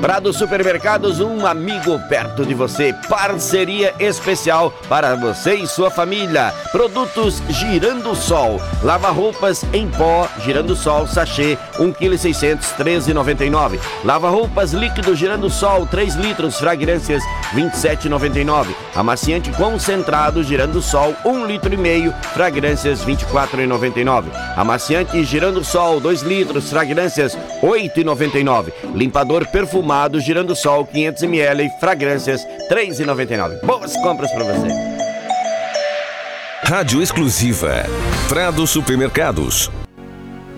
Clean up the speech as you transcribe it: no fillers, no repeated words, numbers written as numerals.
Prado Supermercados, um amigo perto de você. Parceria especial para você e sua família. Produtos Girando Sol. Lava-roupas em pó, Girando Sol, sachê, 1,6 kg, R$13,99. Lava-roupas líquido Girando Sol, 3 litros, fragrâncias, R$27,99. Amaciante concentrado Girando Sol, 1,5 litro, fragrâncias, R$24,99. Amaciante Girando Sol, 2 litros, fragrâncias, R$8,99. Limpador perfumado Girando Sol, 500 ml, fragrâncias, R$3,99. Boas compras para você. Rádio exclusiva Prado Supermercados.